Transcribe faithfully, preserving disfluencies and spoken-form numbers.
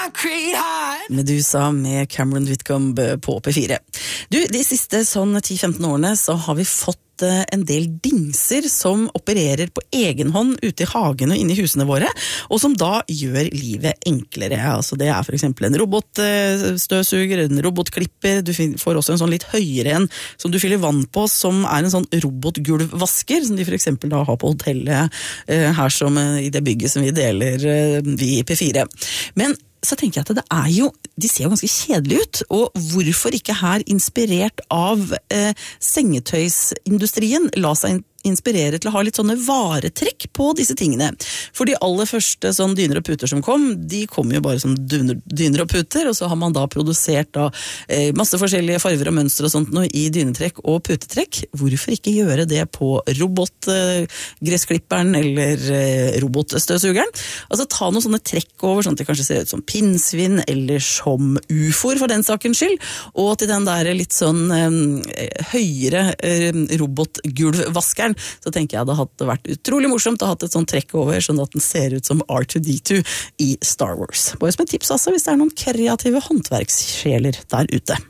concrete heart. Medusa med Cameron Whitcomb på P fire. Du, de siste sånn ti til femten årene så har vi fått en del dingser som opererer på egen hånd ute i hagen og inne i husene våre, og som da gjør livet enklere. Altså det er for eksempel en robotstøvsuger, en robotklipper, du får også en sånn litt høyere en som du fyller vann på, som er en sånn robotgulvvasker, som de for eksempel da har på hotellet her som i det bygget som vi deler vi i P fire. Men så tenker jeg at det er jo, de ser jo ganske kjedelige ut, og hvorfor ikke her inspirert av eh, sengetøysindustrien la seg inspirere til å ha litt sånne varetrekk på disse tingene. For de aller første sånn dyner og puter som kom, de kom jo bare som dyner, dyner og puter, og så har man da produsert da, eh, masse forskjellige farver og mønstre og sånt noe i dynetrekk og putetrekk. Hvorfor ikke gjøre det på robotgressklipperen eh, eller eh, robotstøvsugeren? Altså ta noen sånne trekk over, sånn at det kanskje ser ut som pinnsvin eller som ufor for den sakens skyld, og til den der litt sånn eh, høyere eh, robotgulvvaskeren, så tenker jeg det hadde vært utrolig morsomt å ha hatt et sånt trekk over, sånn at den ser ut som R to D two i Star Wars. Bare som et tips altså, hvis det er noen kreative håndverkssjeler der ute.